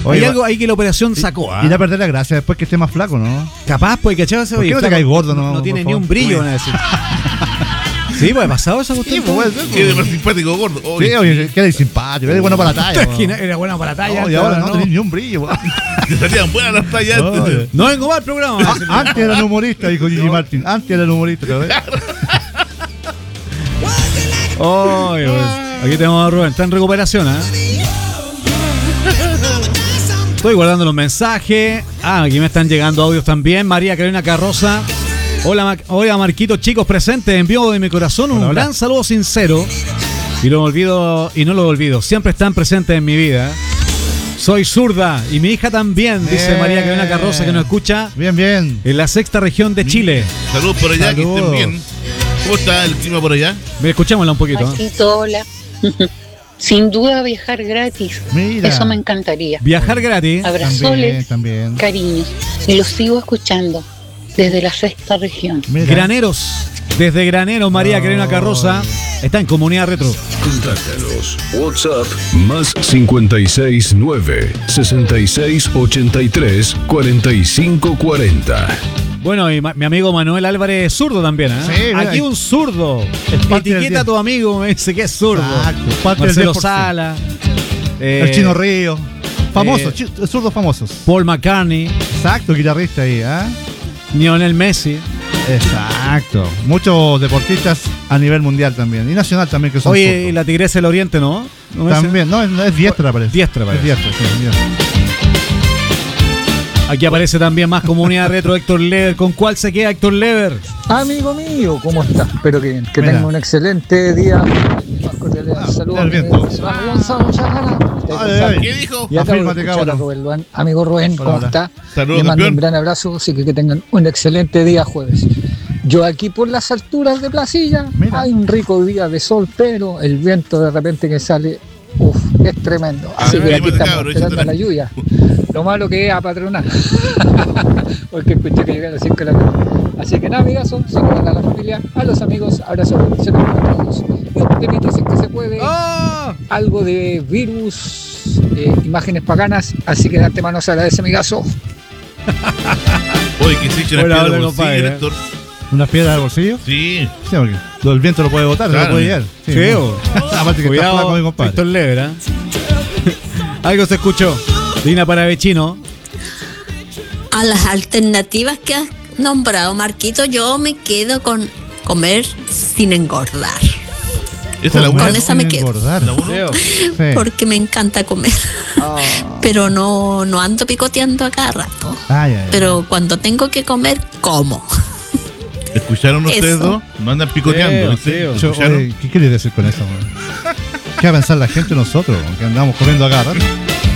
Oye, hay algo ahí que la operación sacó. Irá a perder la gracia después que esté más flaco, ¿no? Capaz, pues, ¿cachai? ¿Por qué no te caes gordo? No tiene ni un brillo, van a decir. Sí, pues, ha pasado esa cuestión. Sí, pues, puede ser. Qué más simpático, gordo. Sí, oye, que eres simpático, eres bueno para la talla. Era bueno para la talla. No, y ahora no tenés ni un brillo. Te salían buenas las tallas. No vengo mal al programa. Antes era un humorista, dijo Gigi Martin. Antes era un humorista, ¿sabes? Pues, aquí tenemos a Rubén, está en recuperación, Estoy guardando los mensajes. Aquí me están llegando audios también. María Carolina Carroza. Hola Marquito, chicos presentes. Envío de mi corazón un gran saludo sincero. Y no lo olvido. Siempre están presentes en mi vida. Soy zurda y mi hija también, dice María Carolina Carroza, que nos escucha. Bien. En la sexta región de Chile. Saludos por allá, Saludos. que estén bien. ¿Cómo está el clima por allá? Escuchémosla un poquito. Marquito, hola. Sin duda viajar gratis. Mira. Eso me encantaría. Viajar gratis. Abrazoles, También. cariños. Y los sigo escuchando desde la sexta región. Mira. Graneros. Desde Graneros, María Carolina Carroza. Está en Comunidad Retro. Contáctanos. WhatsApp más 569-6683-4540. Bueno, y mi amigo Manuel Álvarez es zurdo también, Sí, mira, Aquí un zurdo. parte del Etiqueta a tu amigo, me dice que es zurdo. Exacto, parte del Marcelo 10%. Sala. El Chino Río. Famosos, zurdos famosos. Paul McCartney. Exacto, guitarrista ahí, Lionel Messi. Exacto. Muchos deportistas a nivel mundial también. Y nacional también que son Oye, zurdos. y la Tigresa del Oriente, ¿no? ¿No También, no, es diestra parece. Diestra parece. Es diestra, sí, diestra. Aquí aparece también más Comunidad Retro, Héctor Lever. ¿Con cuál se queda Héctor Lever? Amigo mío, ¿cómo estás? Espero que Mira. tenga un excelente día. Más cordiales saludos. el viento. ¿Qué dijo? Y acabo de Afírmate, escuchar a cabrón. Rubén Luan. Amigo Rubén, ¿cómo Hola. está? Saludos, Le mando campeón. un gran abrazo, así que tengan un excelente día jueves. Yo aquí por las alturas de Placilla, Mira. hay un rico día de sol, pero el viento de repente que sale, es tremendo. Así que aquí estamos cabrón, esperando échatela. la lluvia. Lo malo que es apatronar, porque escuché que llegué a las 5 de la tarde. Así que nada, amigazo, saludos a la familia, a los amigos, abrazos, bendiciones para todos. Y un temito, si es que se puede, algo de virus, imágenes paganas, así que de antemano se agradece, amigazo. Oye, que se echen las Hola, piedras hola, al bolsillo, compadre. Héctor. ¿Una piedra del bolsillo? Sí. Sí, porque el viento lo puede botar, Claro. lo puede llegar. Sí, ¿no? Aparte que está flaco mi compadre. Héctor Lever, Algo se escuchó. Dina Paravecino. A las alternativas que has nombrado, Marquito, yo me quedo con comer sin engordar. Esa es la Con buena. esa me quedo. Engordar. La uno. Sí. Porque me encanta comer. Pero no ando picoteando a cada rato. Ay. Pero cuando tengo que comer, como. ¿Escucharon ustedes Eso. dos? No andan picoteando. ¿viste? sí, ¿Escucharon? Oye, ¿qué quieres decir con eso, man? ¿Qué va a pensar la gente de nosotros, man? Que andamos comiendo acá, ¿no?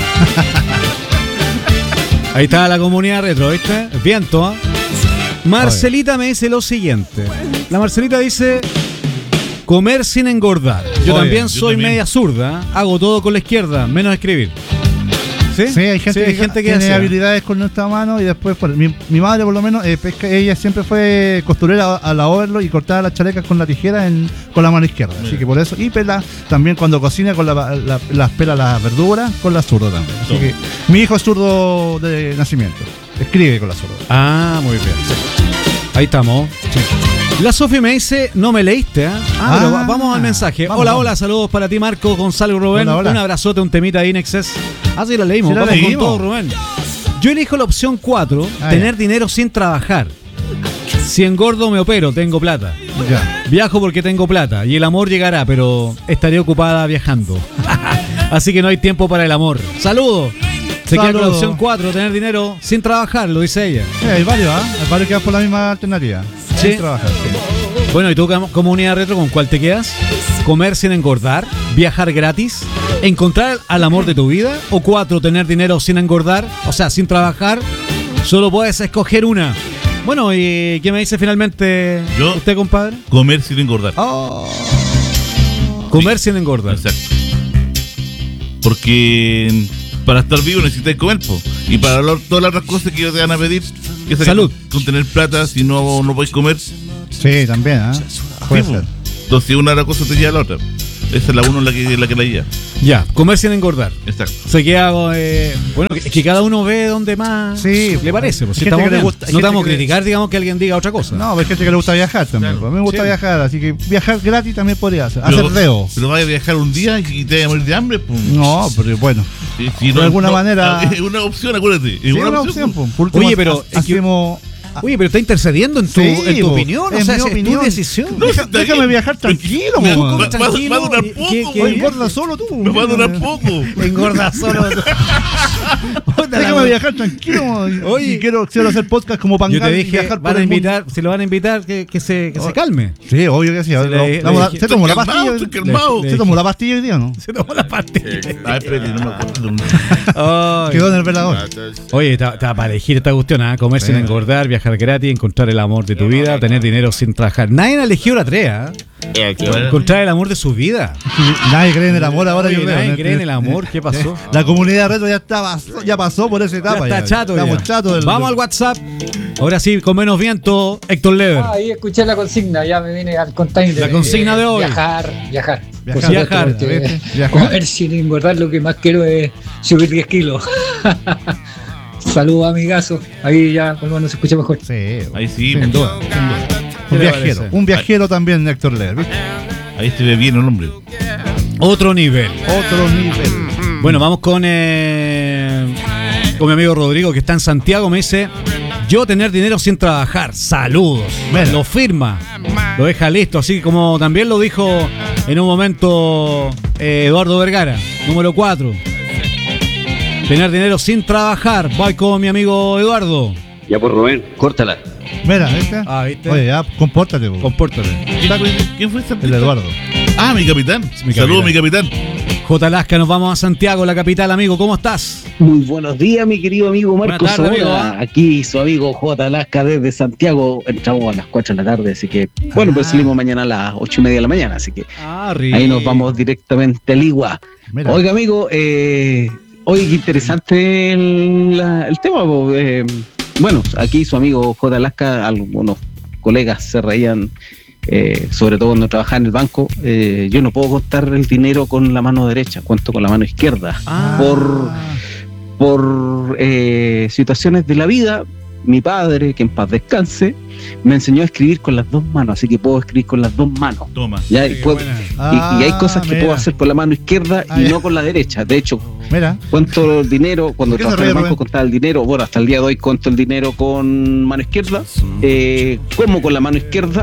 Ahí está la Comunidad Retro, ¿viste? Viento, Marcelita me dice lo siguiente. La Marcelita dice: comer sin engordar. Yo Oye, también yo soy también. media zurda. Hago todo con la izquierda, menos escribir. ¿Sí? Sí, hay gente, hay gente que tiene hace. habilidades con nuestra mano y después, mi madre por lo menos, pesca, ella siempre fue costurera a la overlock y cortaba las chalecas con la tijera con la mano izquierda. Así que por eso, y pela también cuando cocina con las pela las verduras con la zurda también. Así Toma. que mi hijo es zurdo de nacimiento, escribe con la zurda. Ah, muy bien. Ahí estamos. La Sofi me dice: no me leíste, pero vamos al mensaje. Vamos, hola, vamos. hola, saludos para ti, Marco, Gonzalo, Rubén. Hola, hola. Un abrazote, un temita de Inexes. Sí, la leímos. Sí, la vamos leímos. con todo, Rubén. Yo elijo la opción 4, tener dinero sin trabajar. Si engordo me opero, tengo plata. Ya. Viajo porque tengo plata y el amor llegará, pero estaré ocupada viajando. Así que no hay tiempo para el amor. Saludos. Se queda con la Saludos. opción 4, tener dinero sin trabajar, lo dice ella. Hay varios, hay varios que van por la misma alternativa. Sí. Sin trabajar, sí. Bueno, ¿y tú, Comunidad Retro, con cuál te quedas? ¿Comer sin engordar? ¿Viajar gratis? ¿Encontrar al amor de tu vida? ¿O 4, tener dinero sin engordar? O sea, sin trabajar. Solo puedes escoger una. Bueno, ¿y qué me dice finalmente Yo- usted, compadre? Comer sin engordar. Comer sin engordar. Exacto. Porque para estar vivo necesitas comer, po. Y para todas las otras cosas que ellos te van a pedir, que es Salud. con tener plata, si no podéis comer. Sí, también, puede Sí, po. ser. Entonces una de las cosas te lleva a la otra. Esa es la 1 la que la guía. Ya, comer sin engordar. Exacto. Se queda, bueno, que cada uno ve donde más le parece. Pues, si gente estamos que le bien. gusta- No gente te vamos a que le- criticar, digamos, que alguien diga otra cosa. No, hay gente que le gusta viajar también. Claro. A mí me gusta Sí. viajar, así que viajar gratis también podría hacer. Pero- Hacer reo. Pero vaya a viajar un día y te vaya a morir de hambre, pues. No, pero bueno. Sí, de alguna manera- Es una opción, acuérdate. Es Sí, una opción, pues. pues. Por último, Oye, pero es que- hacemos. Oye, pero está intercediendo en tu, Sí, en tu po, opinión. es O sea, mi es opinión. tu decisión. No, Déjame está bien. viajar tranquilo, Me- po. va- va- tranquilo, va a durar ¿qué- poco, qué- güey. Engorda solo tú. Nos va a durar poco. Engorda solo. Déjame viajar tranquilo. Oye. Y quiero hacer podcast como Yo Pangal te y dije, viajar por van a el mundo. invitar, si lo van a invitar, que se calme. Sí, obvio que sí. le- Se tomó la Estoy pastilla. estoy calmado. le- Se tomó la pastilla hoy día, ¿no? Se tomó la pastilla. Ay, espérate, no me acuerdo. Ay. Quedó en el velador. Oye, está para elegir esta cuestión, ¿ah? Comer sin engordar, viajar gratis, encontrar el amor de tu vida, tener dinero sin trabajar. Nadie ha elegido la 3, ¿ah? Encontrar el amor de su vida. Nadie cree en el amor ahora, Oye, yo creo. nadie ¿no? cree en el amor, ¿qué pasó? La comunidad retro ya pasó por esa Ya etapa. está chato. Estamos Ya. chatos del. Vamos al WhatsApp. Ahora sí, con menos viento, Héctor Lever. Ahí escuché la consigna, ya me vine al container. La consigna de hoy. Viajar. Viajar, Por supuesto, viajar, porque ¿viste? Viajar. comer sin engordar, lo que más quiero es subir 10 kilos. Saludos, amigazo. Ahí ya, por lo menos se escucha mejor. Sí, Ahí sí, sin pues. duda, sin duda. ¿Qué Un le viajero. parece? Un viajero también, Héctor Leer. ¿Viste? Ahí se ve bien el hombre. Otro nivel. Otro nivel. Bueno, vamos con mi amigo Rodrigo, que está en Santiago. Me dice: yo tener dinero sin trabajar. Saludos. Mira. Lo firma. Lo deja listo. Así como también lo dijo en un momento Eduardo Vergara, número 4. Tener dinero sin trabajar. Voy con mi amigo Eduardo. Ya pues Rubén, córtala. Mira, ¿viste? Ah, ¿viste? Oye, ya, compórtate, po. Compórtate. ¿Quién fue ese El Eduardo. Ah, mi capitán. Mi Saludos, capitán. mi capitán. J. Lasca, nos vamos a Santiago, la capital, amigo. ¿Cómo estás? Muy buenos días, mi querido amigo Marcos Buenas tardes, Zamora. amigo. Aquí su amigo J. Lasca desde Santiago. Entramos a las 4 de la tarde, así que, bueno, pues salimos mañana a las 8:30 de la mañana, así que Ah, ahí nos vamos directamente al Igua. Mira. Oiga, amigo, oye, qué interesante el tema. Po. Bueno, aquí su amigo J. Lasca, algunos colegas se reían, sobre todo cuando trabajaba en el banco. Yo no puedo contar el dinero con la mano derecha, cuento con la mano izquierda. Ah. Por situaciones de la vida, mi padre, que en paz descanse, me enseñó a escribir con las dos manos, así que puedo escribir con las dos manos. Toma. Ya, y, Qué puedo- buena. y hay cosas que mira. puedo hacer con la mano izquierda Ah, y ya. no con la derecha. De hecho, Mira. cuento el dinero, cuando ¿Por qué se trabajaba en el ríe, banco Rubén? contaba el dinero, bueno, hasta el día de hoy cuento el dinero con mano izquierda, como con la mano izquierda,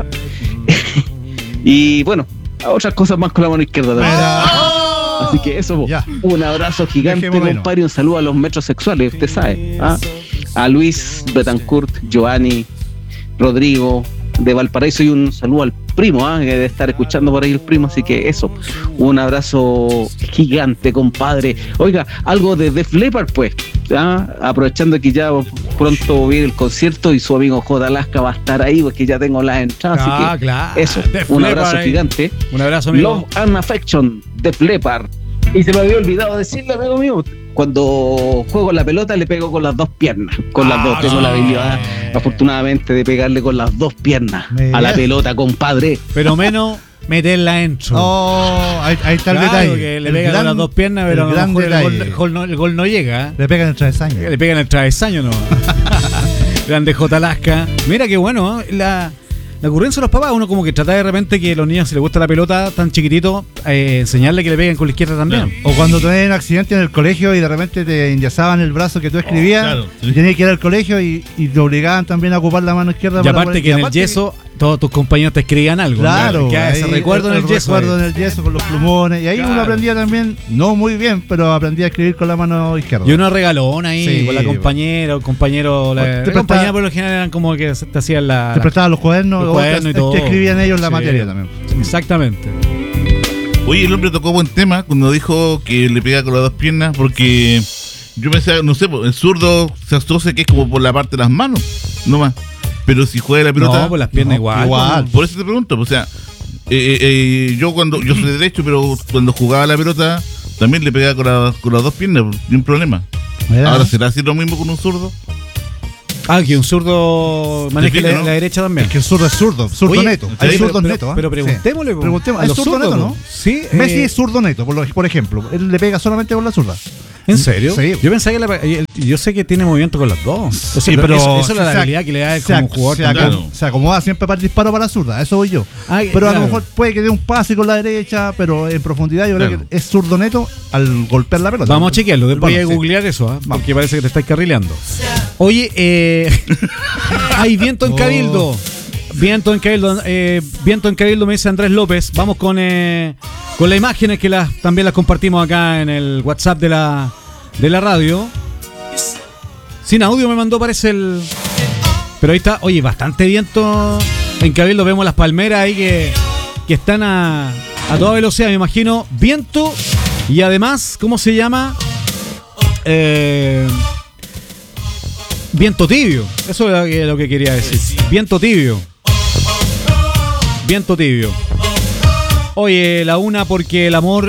y bueno, otras cosas más con la mano izquierda también. Así que eso, po. Ya. Un abrazo gigante, Dejémoslo ahí, ¿no? compadre, un saludo a los metrosexuales, usted sabe, ¿ah? A Luis Betancourt, Giovanni, Rodrigo de Valparaíso, y un saludo al primo, que debe estar escuchando por ahí el primo, así que eso, un abrazo gigante, compadre. Oiga, algo de Def Leppard, pues, ¿ah? Aprovechando que ya pronto viene el concierto y su amigo J. Lasca va a estar ahí, porque ya tengo las entradas, así que claro. eso, Def un Leppard abrazo ahí. gigante. Un abrazo, amigo. Love and Affection, Def Leppard. Y se me había olvidado decirle, amigo mío, cuando juego la pelota le pego con las dos piernas. Con las dos. Tengo la habilidad, afortunadamente, de pegarle con las dos piernas a la pelota, compadre. Pero menos meterla dentro. Oh, ahí está el Claro, detalle. que le El pega gran- con las dos piernas, pero a el lo gran mejor detalle. el gol no llega. Le pegan el travesaño. Le pegan el travesaño, no. Grande J. Lasca. Mira qué bueno, ¿eh? La ocurrencia de los papás, uno como que trata de repente que los niños, si les gusta la pelota tan chiquitito, enseñarle que le peguen con la izquierda también. O cuando tenés un accidente en el colegio y de repente te enyesaban el brazo que tú escribías, claro, sí. y tenías que ir al colegio y te obligaban también a ocupar la mano izquierda. Y para aparte poder- que y en el aparte yeso todos tus compañeros te escribían algo. Claro, ¿no? Que ahí ese recuerdo en el yeso. recuerdo en el yeso con los plumones. Y ahí Claro. uno aprendía también, no muy bien, pero aprendía a escribir con la mano izquierda. Y uno regalón ahí Sí, con la compañera, el compañero. Te La prestaba- compañera por lo general eran como que te hacían te prestaban los cuadernos, los o cuadernos y te todo. escribían ellos la Sí. materia también. Exactamente. Oye, el hombre tocó buen tema cuando dijo que le pega con las dos piernas, porque yo pensaba, no sé, el zurdo se asocia que es como por la parte de las manos, no más. Pero si juega la pelota. No, pues las piernas No, igual. igual. pues, Por eso te pregunto, o sea, yo soy derecho, pero cuando jugaba la pelota también le pegaba con las dos piernas, sin problema. Mira. Ahora, ¿será así lo mismo con un zurdo? Que un zurdo maneje ¿no? la derecha también. Es que el zurdo es zurdo Oye, neto. sí, Hay zurdos netos. Pero preguntémosle. Sí. Preguntemos, a ¿es los zurdo zurdos, neto, no? Sí. Messi es zurdo neto, por ejemplo. Él le pega solamente con la zurda. ¿En serio? Sí. Yo pensaba que yo sé que tiene movimiento con las dos. Sí, pero eso es la habilidad que le da como jugador. Claro. se acomoda siempre para el disparo para la zurda, eso voy yo. Pero a lo mejor puede que dé un pase con la derecha, pero en profundidad yo creo que es zurdo neto al golpear la pelota. Vamos a chequearlo, después voy a Bueno, sí. googlear eso, porque parece que te estáis carrileando. Oye, hay viento en Cabildo. Viento en Cabildo, me dice Andrés López. Vamos con las imágenes que también las compartimos acá en el WhatsApp de la radio. Sin audio me mandó, parece el... Pero ahí está, oye, bastante viento en Cabildo. Vemos las palmeras ahí que están a toda velocidad, me imagino. Viento y además, ¿cómo se llama? Viento tibio. Eso es lo que quería decir. Viento tibio. Viento tibio. Oye, la 1 porque el amor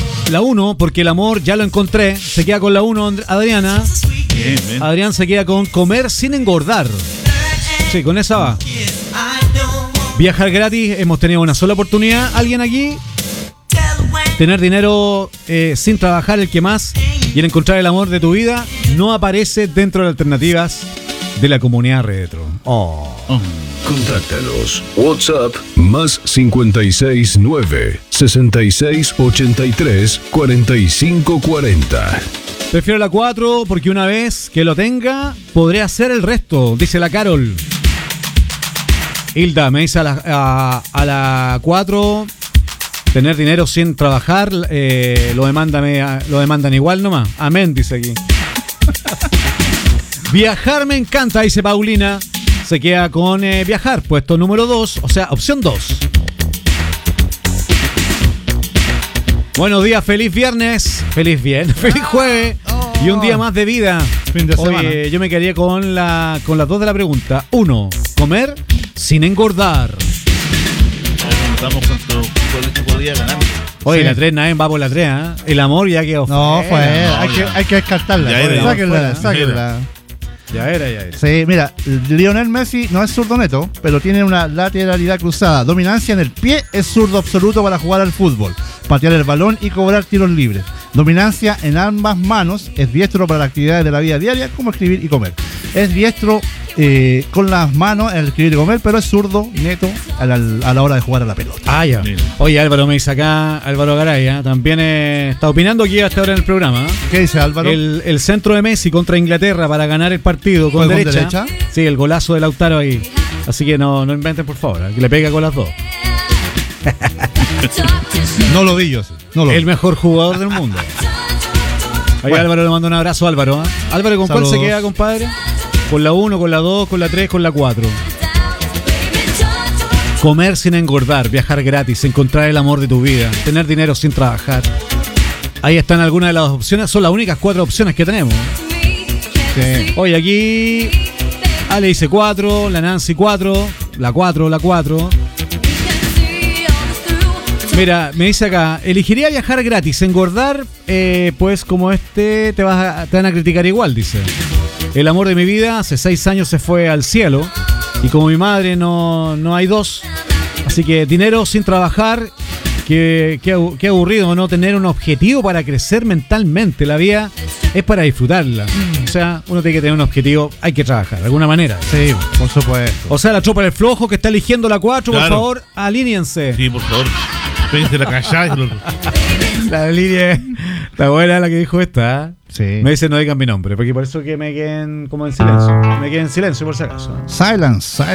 ya lo encontré. Se queda con la 1 Adriana. Bien, bien. Adrián se queda con comer sin engordar. Sí, con esa va. Viajar gratis, hemos tenido una sola oportunidad. ¿Alguien aquí? Tener dinero sin trabajar, el que más. Y el encontrar el amor de tu vida no aparece dentro de las alternativas de la comunidad retro. Contáctanos. WhatsApp más 569 6683 4540. Prefiero la 4 porque una vez que lo tenga, podré hacer el resto, dice la Carol. Hilda me dice a la 4, tener dinero sin trabajar, lo demandan igual nomás. Amén, dice aquí. Viajar me encanta, dice Paulina. Se queda con viajar, puesto número 2, o sea, opción 2. Buenos días, feliz viernes, feliz jueves y un día más de vida. Fin de semana. Oye, yo me quedaría con las dos de la pregunta. 1, comer sin engordar. Estamos con el día ganando. Oye, Sí. la 3, nadie va por la 3, ¿eh? El amor ya quedó No, fuera. hay que descartarla. Ya era, Sáquenla, ya sáquenla. Ya era. Sí, mira, Lionel Messi no es zurdo neto, pero tiene una lateralidad cruzada. Dominancia en el pie, es zurdo absoluto para jugar al fútbol, patear el balón y cobrar tiros libres. Dominancia en ambas manos, es diestro para las actividades de la vida diaria, como escribir y comer. Es diestro con las manos en escribir y comer, pero es zurdo neto a la hora de jugar a la pelota. Ah, ya. Mira. Oye, Álvaro me dice acá, Álvaro Garay, también está opinando aquí hasta ahora en el programa. ¿Qué dice Álvaro? El centro de Messi contra Inglaterra para ganar el partido con ¿Fue con derecha. derecha? Sí, el golazo de Lautaro ahí. Así que no inventen, por favor, que le pega con las dos. No lo vi yo, sí. No lo vi. El mejor jugador del mundo. Ahí Bueno. Álvaro le manda un abrazo, Álvaro. Álvaro, ¿con cuál Saludos. se queda, compadre? Con la 1, con la 2, con la 3, con la 4. Comer sin engordar, viajar gratis, encontrar el amor de tu vida, tener dinero sin trabajar. Ahí están algunas de las opciones, son las únicas 4 opciones que tenemos. Sí. Oye, aquí Ale dice 4, la Nancy 4, la 4. Mira, me dice acá, elegiría viajar gratis, engordar, pues como te van a criticar igual, dice. El amor de mi vida hace 6 años se fue al cielo y como mi madre no hay dos, así que dinero sin trabajar, qué aburrido no tener un objetivo para crecer mentalmente. La vida es para disfrutarla. O sea, uno tiene que tener un objetivo, hay que trabajar de alguna manera. Sí, por supuesto. O sea, la tropa del flojo que está eligiendo la 4, por Claro. favor, alíñense. Sí, por favor. Péguense la callada. La línea, la buena la que dijo esta. Sí. Me dice no digan mi nombre, porque por eso que me queden como en silencio. Me queden en silencio por si acaso. Silence.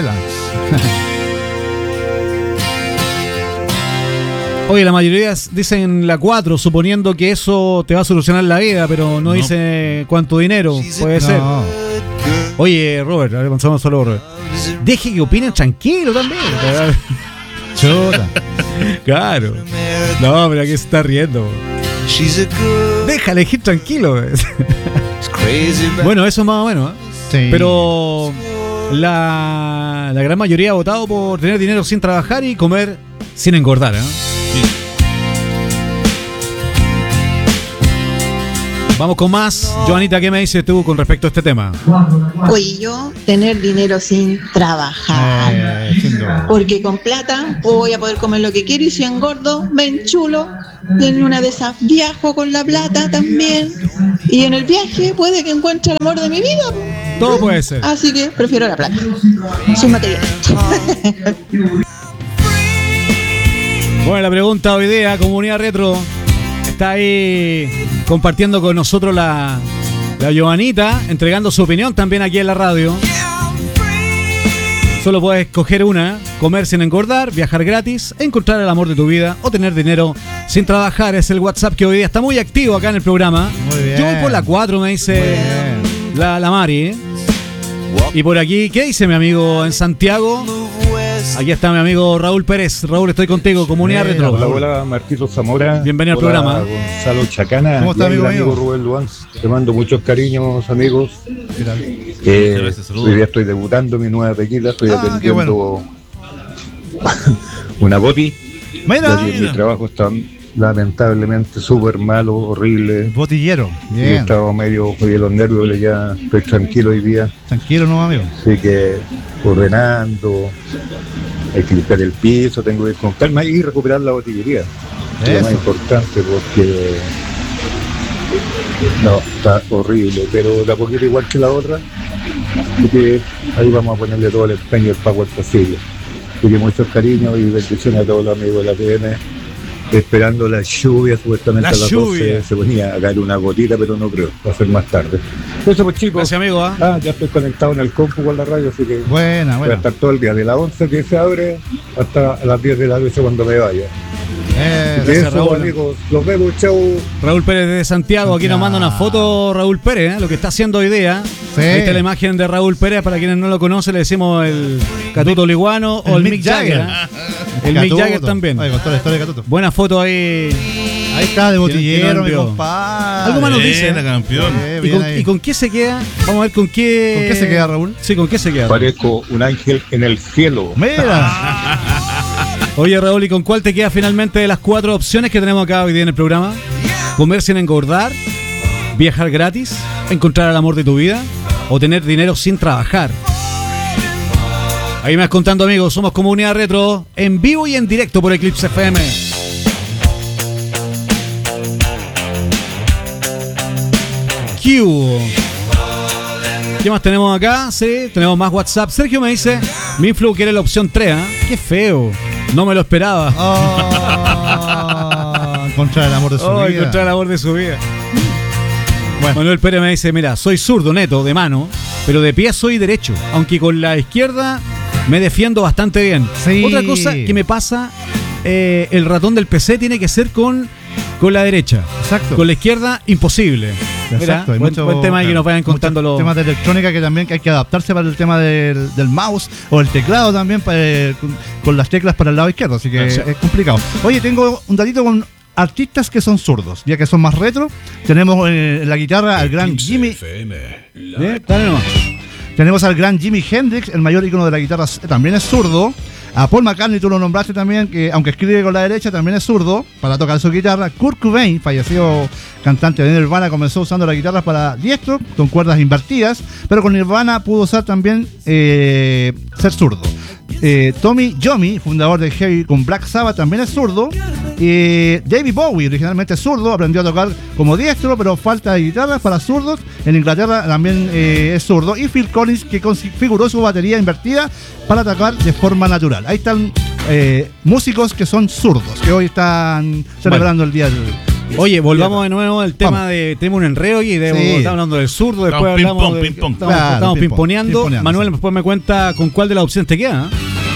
Oye, la mayoría dicen la 4, suponiendo que eso te va a solucionar la vida, pero no dice cuánto dinero puede ser. No. Oye, Robert, a ver, pensamos solo Robert. Deje que opinen tranquilo también. Chuta. Claro. No, pero aquí se está riendo. Déjale elegir tranquilo. Bueno, eso es más o menos, ¿eh? Sí. Pero la gran mayoría ha votado por tener dinero sin trabajar y comer sin engordar, ¿eh? Vamos con más. Joanita, ¿qué me dices tú con respecto a este tema? Oye, yo tener dinero sin trabajar. Porque con plata voy a poder comer lo que quiero y si engordo, me enchulo. Y en una de esas viajo con la plata también. Y en el viaje puede que encuentre el amor de mi vida. Todo puede ser. Así que prefiero la plata. Sin material. Bueno, la pregunta hoy día, Comunidad Retro, está ahí compartiendo con nosotros la Joanita, entregando su opinión también aquí en la radio. Solo puedes escoger una: comer sin engordar, viajar gratis, encontrar el amor de tu vida o tener dinero sin trabajar. Es el WhatsApp que hoy día está muy activo acá en el programa. Muy bien. Yo voy por la 4, me dice la Mari. Y por aquí, ¿qué dice mi amigo en Santiago? Aquí está mi amigo Raúl Pérez. Raúl, estoy contigo, Comunidad Retro. Hola, Marquito Zamora. Bienvenido al programa. Gonzalo Chacana. ¿Cómo está, amigo mío? Rubén Luán. Te mando muchos cariños, amigos. Gracias, hoy día estoy debutando mi nueva tequila. Estoy atendiendo bueno. una boti. Mira. Mi trabajo está lamentablemente súper malo, horrible. Botillero. He Bien. estado medio de los nervios, ya estoy tranquilo hoy día. Tranquilo, ¿no, amigo? Así que ordenando, hay que limpiar el piso, tengo que ir con calma y recuperar la botillería. Es lo más importante porque no, está horrible, pero la poquita igual que la otra. Así que ahí vamos a ponerle todo el empeño y el power posible. Así que muchos cariños y bendiciones a todos los amigos de la PM. Esperando la lluvia, supuestamente a las 12 se ponía a caer una gotita, pero no creo, va a ser más tarde. Eso pues, chicos. Gracias, amigo. Ya estoy conectado en el compu con la radio, así que Buena. voy a estar todo el día, de las 11 que se abre hasta las 10 de la noche cuando me vaya. Gracias, Raúl. Amigos, los vemos, chau. Raúl Pérez de Santiago, aquí nos manda una foto Raúl Pérez, lo que está haciendo hoy día. Sí. Ahí está la imagen de Raúl Pérez, para quienes no lo conocen le decimos el Catuto Liguano o el Mick Jagger. El Mick Jagger también. Oye, contó la historia de Catuto. Buena foto ahí. Ahí está, de botillero, mi envió. compadre. Algo más nos dice. Campeón. ¿Y con qué se queda? Vamos a ver con qué. ¿Con qué se queda, Raúl? Sí, ¿con qué se queda? Parezco un ángel en el cielo. Mira. Oye, Raúl, ¿y con cuál te queda finalmente de las 4 opciones que tenemos acá hoy día en el programa? ¿Comer sin engordar? ¿Viajar gratis? ¿Encontrar el amor de tu vida? ¿O tener dinero sin trabajar? Ahí me vas contando, amigos. Somos Comunidad Retro en vivo y en directo por Eclipse FM. Q. ¿Qué más tenemos acá? Sí, tenemos más WhatsApp. Sergio me dice, mi influ quiere la opción 3, ¿eh? Qué feo. No me lo esperaba. Encontrar el amor de su vida. Encontrar el amor de su vida. Bueno. Manuel Pérez me dice, mira, soy zurdo neto de mano, pero de pie soy derecho, aunque con la izquierda me defiendo bastante bien. Sí. Otra cosa que me pasa, el ratón del PC tiene que ser con la derecha. Exacto. Con la izquierda, imposible. Exacto. Mira, buen tema ahí que nos vayan contando los temas de electrónica que también hay que adaptarse para el tema del mouse o el teclado también con las teclas para el lado izquierdo, así que es complicado. Oye, tengo un datito con artistas que son zurdos, ya que son más retro. Tenemos en la guitarra al gran Jimi. Tenemos al gran Jimi Hendrix, el mayor ícono de la guitarra, también es zurdo. A Paul McCartney, tú lo nombraste también, que aunque escribe con la derecha, también es zurdo para tocar su guitarra. Kurt Cobain, fallecido cantante de Nirvana, comenzó usando la guitarra para diestro, con cuerdas invertidas, pero con Nirvana pudo usar también ser zurdo. Tommy Yomi, fundador de Heavy con Black Sabbath, también es zurdo. David Bowie, originalmente es zurdo, aprendió a tocar como diestro, pero falta de guitarras para zurdos. En Inglaterra también es zurdo. Y Phil Collins, que configuró su batería invertida para tocar de forma natural. Ahí están músicos que son zurdos, que hoy están celebrando el día del... Oye, volvamos de nuevo al tema de... Tenemos un enredo y estamos hablando del zurdo, después hablamos de... Estamos pimponeando. Manuel, después me cuenta con cuál de las opciones te queda.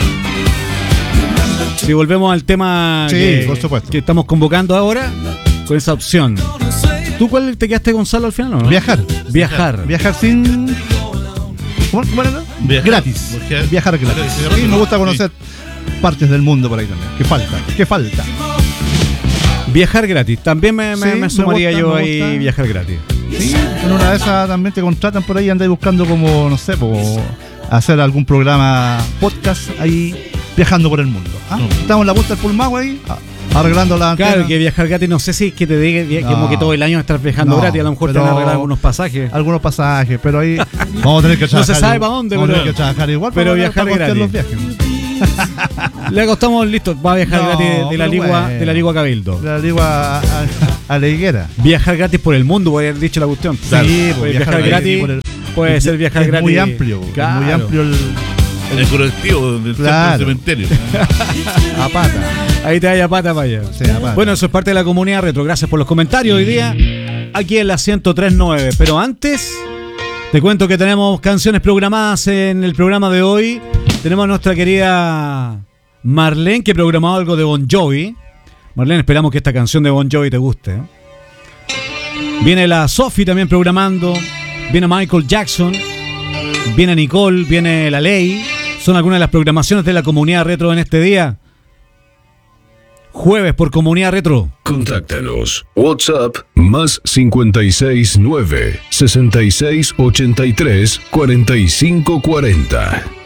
Si volvemos al tema por supuesto, que estamos convocando ahora, con esa opción. ¿Tú cuál te quedaste, Gonzalo, al final o no? Viajar sin... ¿Cómo era? Gratis. Viajar gratis. Sí, me gusta conocer partes del mundo por ahí también. ¿Qué falta? Viajar gratis. También me sumaría yo ahí, viajar gratis. Sí, en una de esas también te contratan por ahí y andáis buscando como, no sé, hacer algún programa podcast ahí viajando por el mundo. Estamos en la punta del Pulmagua ahí. arreglando la antena. Claro, que viajar gratis, no sé si es que te diga como que todo el año estás viajando gratis, a lo mejor te van a arreglar algunos pasajes. Algunos pasajes, pero ahí vamos a tener que trabajar. No se sabe para dónde, vamos a tener que trabajar igual, pero viajar gratis. Los viajes. Le acostamos listo, va a viajar gratis de la Ligua Cabildo. De la Ligua a la higuera. Viajar gratis por el mundo, voy a haber dicho la cuestión. Sí, pues viajar gratis puede ser viajar gratis. Muy amplio, claro. Muy amplio el colectivo del cementerio. A pata. Ahí te vaya a pata para allá. Sí, a pata. Bueno, eso es parte de la comunidad retro. Gracias por los comentarios hoy día aquí en la 103.9. Pero antes, te cuento que tenemos canciones programadas en el programa de hoy. Tenemos a nuestra querida Marlene, que programó algo de Bon Jovi. Marlene, esperamos que esta canción de Bon Jovi te guste. Viene la Sophie también programando. Viene Michael Jackson. Viene Nicole. Viene La Ley. Son algunas de las programaciones de la comunidad retro en este día. Jueves por Comunidad Retro. Contáctanos. WhatsApp más 569 6683 4540.